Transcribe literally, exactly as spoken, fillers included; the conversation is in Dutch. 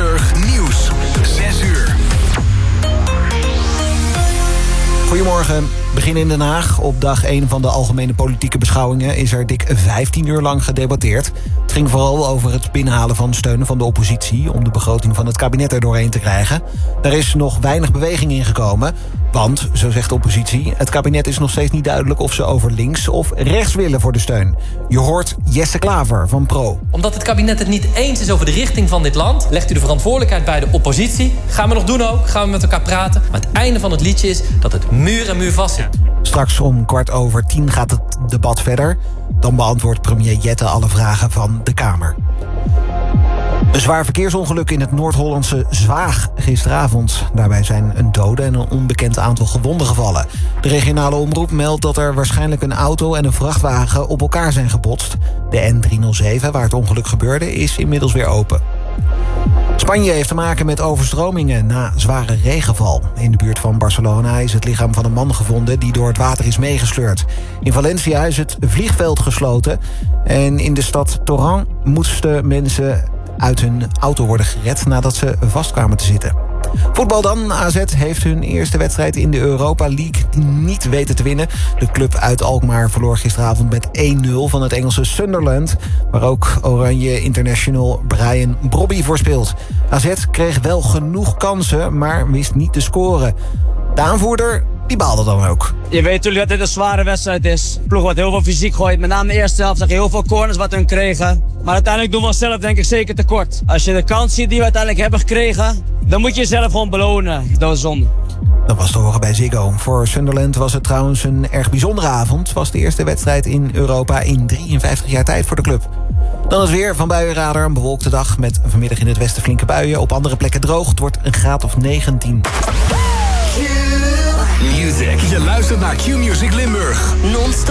Limburg Nieuws. zes uur. Goedemorgen. Begin in Den Haag. Op dag één van de algemene politieke beschouwingen is er dik vijftien uur lang gedebatteerd. Het ging vooral over het binnenhalen van steun van de oppositie om de begroting van het kabinet er doorheen te krijgen. Er is nog weinig beweging in gekomen. Want, zo zegt de oppositie, het kabinet is nog steeds niet duidelijk of ze over links of rechts willen voor de steun. Je hoort Jesse Klaver van Pro. Omdat het kabinet het niet eens is over de richting van dit land, legt u de verantwoordelijkheid bij de oppositie. Gaan we nog doen ook, gaan we met elkaar praten. Maar het einde van het liedje is dat het muur en muur vast zit. Straks om kwart over tien gaat het debat verder. Dan beantwoordt premier Jette alle vragen van de Kamer. Een zwaar verkeersongeluk in het Noord-Hollandse Zwaag gisteravond. Daarbij zijn een dode en een onbekend aantal gewonden gevallen. De regionale omroep meldt dat er waarschijnlijk een auto en een vrachtwagen op elkaar zijn gebotst. De N driehonderdzeven, waar het ongeluk gebeurde, is inmiddels weer open. Spanje heeft te maken met overstromingen na zware regenval. In de buurt van Barcelona is het lichaam van een man gevonden die door het water is meegesleurd. In Valencia is het vliegveld gesloten. En in de stad Torrent moesten mensen uit hun auto worden gered nadat ze vast kwamen te zitten. Voetbal dan. A Z heeft hun eerste wedstrijd in de Europa League niet weten te winnen. De club uit Alkmaar verloor gisteravond met één nul van het Engelse Sunderland, waar ook Oranje International Brian Brobby voor speelt. A Z kreeg wel genoeg kansen, maar wist niet te scoren. De aanvoerder, die baalde dan ook. Je weet natuurlijk dat dit een zware wedstrijd is. De ploeg wat heel veel fysiek gooit. Met name de eerste helft zag je heel veel corners wat hun kregen. Maar uiteindelijk doen we onszelf denk ik zeker tekort. Als je de kans ziet die we uiteindelijk hebben gekregen, dan moet je jezelf gewoon belonen. Dat is zonde. Dat was te horen bij Ziggo. Voor Sunderland was het trouwens een erg bijzondere avond. Het was de eerste wedstrijd in Europa in drieënvijftig jaar tijd voor de club. Dan het weer van Buienradar. Een bewolkte dag met vanmiddag in het westen flinke buien. Op andere plekken droog. Het wordt een graad of negentien. Music. Je luistert naar Q Music Limburg. Non-stop